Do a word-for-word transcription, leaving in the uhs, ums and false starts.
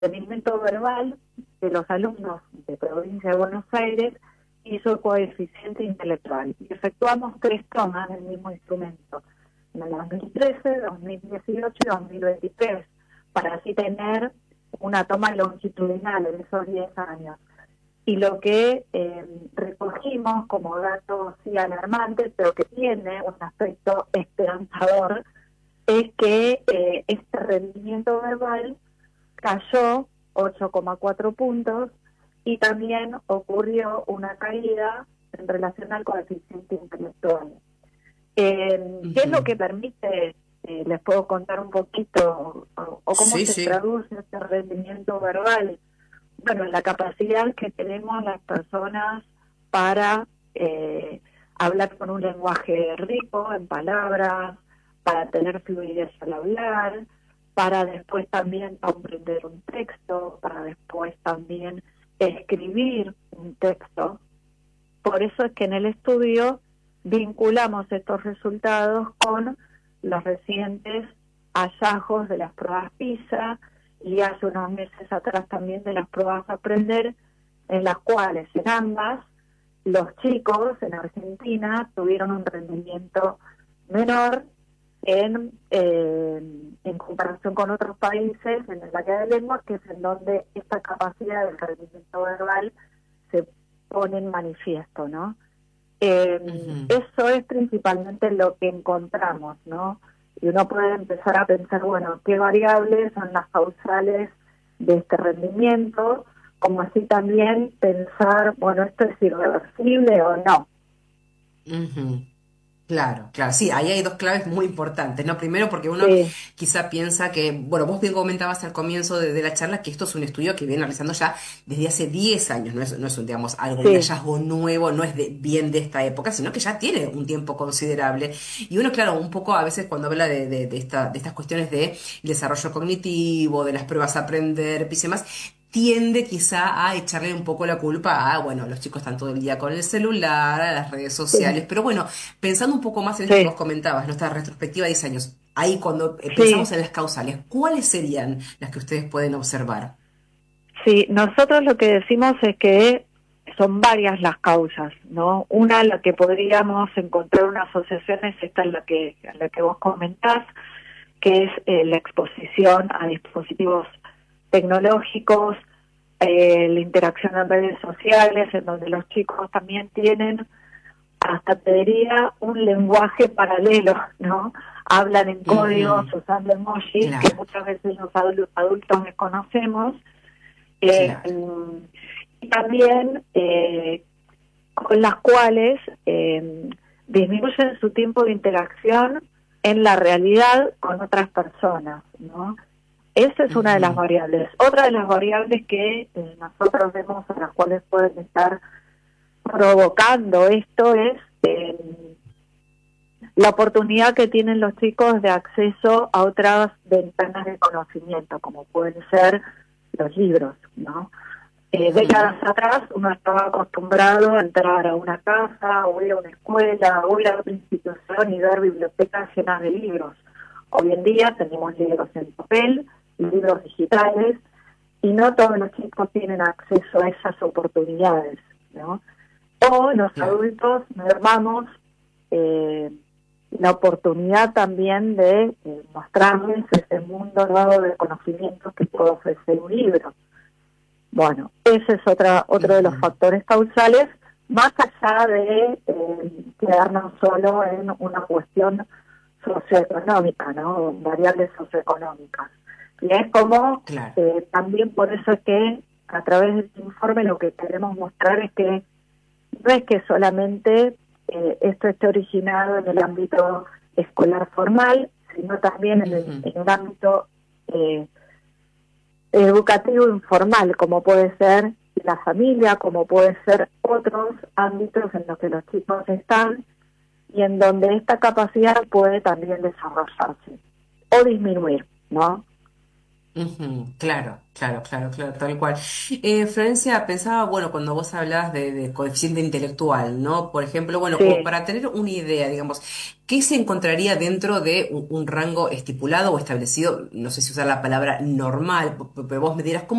rendimiento verbal de los alumnos de provincia de Buenos Aires y su coeficiente intelectual. Y efectuamos tres tomas del mismo instrumento, en el dos mil trece, dos mil dieciocho y dos mil veintitrés, para así tener una toma longitudinal en esos diez años. Y lo que eh, recogimos como dato sí alarmante, pero que tiene un aspecto esperanzador, es que eh, este rendimiento verbal cayó ocho coma cuatro puntos y también ocurrió una caída en relación al coeficiente intelectual. Eh, ¿Qué es lo que permite? Eh, les puedo contar un poquito o, o cómo Sí, se sí. traduce este rendimiento verbal. Bueno, la capacidad que tenemos las personas para eh, hablar con un lenguaje rico en palabras, para tener fluidez al hablar, para después también comprender un texto, para después también escribir un texto. Por eso es que en el estudio vinculamos estos resultados con los recientes hallazgos de las pruebas PISA y hace unos meses atrás también de las pruebas Aprender, en las cuales en ambas los chicos en Argentina tuvieron un rendimiento menor en, eh, en comparación con otros países en el área de lenguas, que es en donde esta capacidad del rendimiento verbal se pone en manifiesto, ¿no? Eh, Ujú. eso es principalmente lo que encontramos, ¿no? Y uno puede empezar a pensar, bueno, qué variables son las causales de este rendimiento, como así también pensar, bueno, esto es irreversible o no. Ujú. Claro, claro, sí, ahí hay dos claves muy importantes, ¿no? Primero porque uno Sí, quizá piensa que, bueno, vos bien comentabas al comienzo de, de la charla que esto es un estudio que viene realizando ya desde hace diez años, no es, no es un, digamos, algo, un sí, hallazgo nuevo, no es de, bien de esta época, sino que ya tiene un tiempo considerable. Y uno, claro, un poco a veces cuando habla de, de, de esta, de estas cuestiones de desarrollo cognitivo, de las pruebas a aprender, y demás, tiende quizá a echarle un poco la culpa a, bueno, los chicos están todo el día con el celular, a las redes sí, sociales, pero bueno, pensando un poco más en esto que vos sí, comentabas, nuestra retrospectiva de diez años, ahí cuando eh, pensamos sí. en las causales, ¿cuáles serían las que ustedes pueden observar? Sí, nosotros lo que decimos es que son varias las causas, ¿no? Una, la que podríamos encontrar una asociación es esta en la que, en la que vos comentás, que es eh, la exposición a dispositivos tecnológicos, eh, la interacción en redes sociales, en donde los chicos también tienen, hasta te diría, un lenguaje paralelo, ¿no? Hablan en códigos, Ujú. usando emojis, que Claro, muchas veces los adul- adultos desconocemos, eh, claro. y también eh, con las cuales eh, disminuyen su tiempo de interacción en la realidad con otras personas, ¿no? Esa es una de las Ujú. variables. Otra de las variables que eh, nosotros vemos a las cuales pueden estar provocando esto es eh, la oportunidad que tienen los chicos de acceso a otras ventanas de conocimiento, como pueden ser los libros, ¿no? Eh, Ujú. décadas atrás uno estaba acostumbrado a entrar a una casa o ir a una escuela o ir a otra institución y ver bibliotecas llenas de libros. Hoy en día tenemos libros en papel, libros digitales, y no todos los chicos tienen acceso a esas oportunidades, ¿no? O los Claro. adultos mermamos eh, la oportunidad también de eh, mostrarles ese mundo nuevo de conocimientos que puede ofrecer un libro. Bueno, ese es otra, otro de los Ujú. factores causales, más allá de eh, quedarnos solo en una cuestión socioeconómica, ¿no? Variables socioeconómicas. Y es como, Claro. eh, también por eso es que a través de este informe lo que queremos mostrar es que no es que solamente eh, esto esté originado en el ámbito escolar formal, sino también en, el, Ujú. en un ámbito eh, educativo informal, como puede ser la familia, como puede ser otros ámbitos en los que los chicos están y en donde esta capacidad puede también desarrollarse o disminuir, ¿no? Ujú, claro, claro, claro, claro, tal cual. Eh, Florencia, pensaba, bueno, cuando vos hablabas de, de coeficiente intelectual, ¿no? Por ejemplo, bueno, como Sí. para tener una idea, digamos, ¿qué se encontraría dentro de un, un rango estipulado o establecido? No sé si usar la palabra normal, p- p- pero vos me dirás, ¿cómo